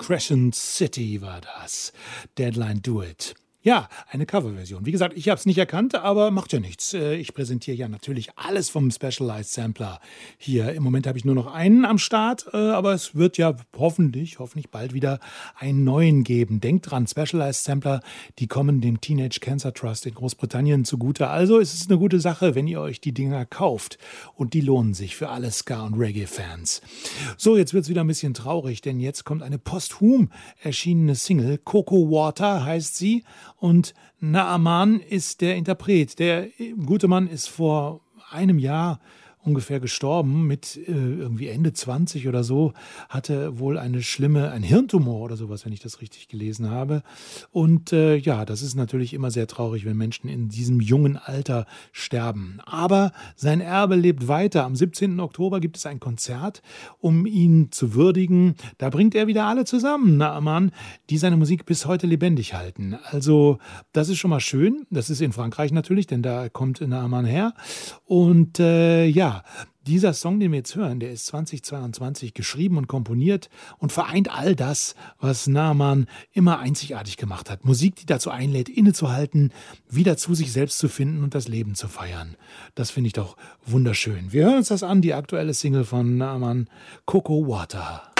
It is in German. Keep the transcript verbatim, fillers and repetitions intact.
Crescent City war das. Deadline Do It. Ja, eine Coverversion. Wie gesagt, ich habe es nicht erkannt, aber macht ja nichts. Äh, Ich präsentiere ja natürlich alles vom Specialized Sampler hier. Im Moment habe ich nur noch einen am Start, äh, aber es wird ja hoffentlich, hoffentlich bald wieder einen neuen geben. Denkt dran, Specialized Sampler, die kommen dem Teenage Cancer Trust in Großbritannien zugute. Also ist es eine gute Sache, wenn ihr euch die Dinger kauft. Und die lohnen sich für alle Ska- und Reggae-Fans. So, jetzt wird es wieder ein bisschen traurig, denn jetzt kommt eine posthum erschienene Single. Coco Water heißt sie. Und Naaman ist der Interpret. Der gute Mann ist vor einem Jahr ungefähr gestorben, mit äh, irgendwie Ende zwanzig oder so, hatte wohl eine schlimme, ein Hirntumor oder sowas, wenn ich das richtig gelesen habe. Und äh, ja, das ist natürlich immer sehr traurig, wenn Menschen in diesem jungen Alter sterben. Aber sein Erbe lebt weiter. Am siebzehnten Oktober gibt es ein Konzert, um ihn zu würdigen. Da bringt er wieder alle zusammen, Naaman, die seine Musik bis heute lebendig halten. Also das ist schon mal schön. Das ist in Frankreich natürlich, denn da kommt Naaman her. Und äh, ja, dieser Song, den wir jetzt hören, der ist zweitausendzweiundzwanzig geschrieben und komponiert und vereint all das, was Naaman immer einzigartig gemacht hat. Musik, die dazu einlädt, innezuhalten, wieder zu sich selbst zu finden und das Leben zu feiern. Das finde ich doch wunderschön. Wir hören uns das an, die aktuelle Single von Naaman, Coco Water.